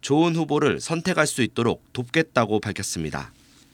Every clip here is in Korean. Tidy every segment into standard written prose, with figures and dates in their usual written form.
좋은 후보를 선택할 수 있도록 돕겠다고 밝혔습니다.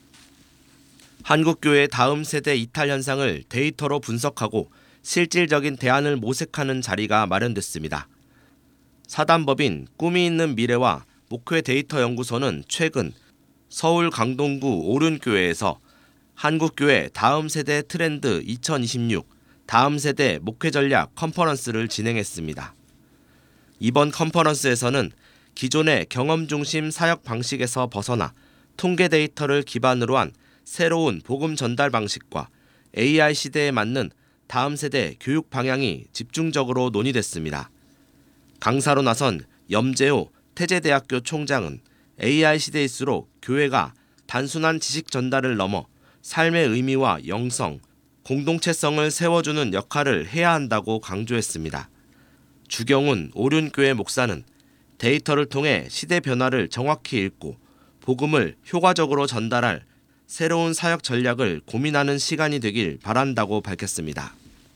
한국교회 다음 세대 이탈 현상을 데이터로 분석하고 실질적인 대안을 모색하는 자리가 마련됐습니다. 사단법인 꿈이 있는 미래와 목회 데이터 연구소는 최근 서울 강동구 오륜교회에서 한국교회 다음 세대 트렌드 2026 다음 세대 목회 전략 컨퍼런스를 진행했습니다. 이번 컨퍼런스에서는 기존의 경험 중심 사역 방식에서 벗어나 통계 데이터를 기반으로 한 새로운 복음 전달 방식과 AI 시대에 맞는 다음 세대 교육 방향이 집중적으로 논의됐습니다. 강사로 나선 염재호 태제대학교 총장은 AI 시대일수록 교회가 단순한 지식 전달을 넘어 삶의 의미와 영성, 공동체성을 세워주는 역할을 해야 한다고 강조했습니다. 주경훈 오륜교회 목사는 데이터를 통해 시대 변화를 정확히 읽고 복음을 효과적으로 전달할 새로운 사역 전략을 고민하는 시간이 되길 바란다고 밝혔습니다.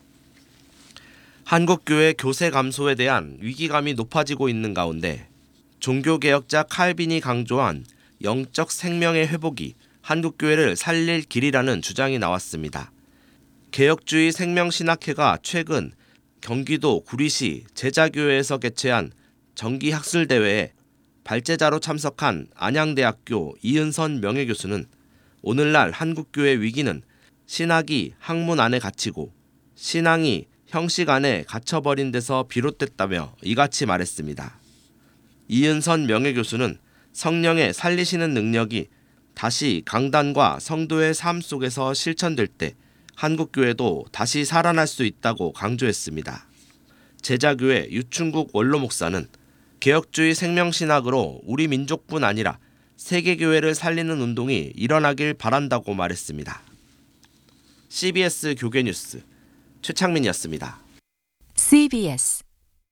한국교회 교세 감소에 대한 위기감이 높아지고 있는 가운데 종교개혁자 칼빈이 강조한 영적 생명의 회복이 한국교회를 살릴 길이라는 주장이 나왔습니다. 개혁주의 생명신학회가 최근 경기도 구리시 제자교회에서 개최한 정기학술대회에 발제자로 참석한 안양대학교 이은선 명예교수는 오늘날 한국교회 위기는 신학이 학문 안에 갇히고 신앙이 형식 안에 갇혀버린 데서 비롯됐다며 이같이 말했습니다. 이은선 명예교수는 성령의 살리시는 능력이 다시 강단과 성도의 삶 속에서 실천될 때 한국교회도 다시 살아날 수 있다고 강조했습니다. 제자교회 유충국 원로 목사는 개혁주의 생명신학으로 우리 민족뿐 아니라 세계교회를 살리는 운동이 일어나길 바란다고 말했습니다. CBS 교계뉴스 최창민이었습니다. CBS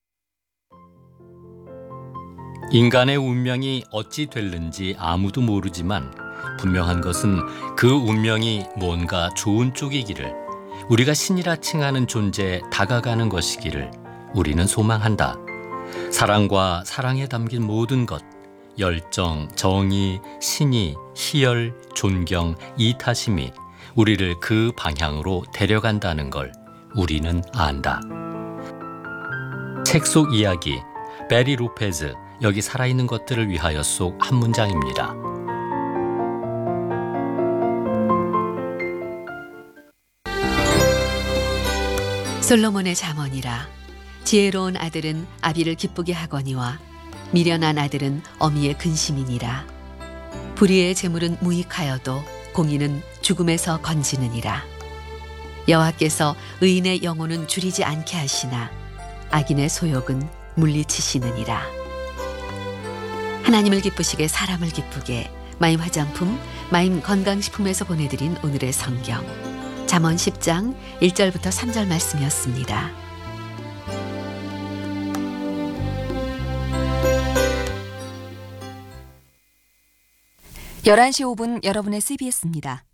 인간의 운명이 어찌 될는지 아무도 모르지만 분명한 것은 그 운명이 뭔가 좋은 쪽이기를, 우리가 신이라 칭하는 존재에 다가가는 것이기를 우리는 소망한다. 사랑과 사랑에 담긴 모든 것, 열정, 정의, 신의, 희열, 존경, 이타심이 우리를 그 방향으로 데려간다는 걸 우리는 안다. 책 속 이야기, 베리 로페즈, 여기 살아있는 것들을 위하여 속 한 문장입니다. 솔로몬의 잠언이라. 지혜로운 아들은 아비를 기쁘게 하거니와 미련한 아들은 어미의 근심이니라. 불의의 재물은 무익하여도 공의는 죽음에서 건지느니라. 여호와께서 의인의 영혼은 줄이지 않게 하시나 악인의 소욕은 물리치시느니라. 하나님을 기쁘시게 사람을 기쁘게, 마임 화장품, 마임 건강식품에서 보내드린 오늘의 성경 잠언 10장 1절부터 3절 말씀이었습니다. (11시 5분) 여러분의 CBS입니다.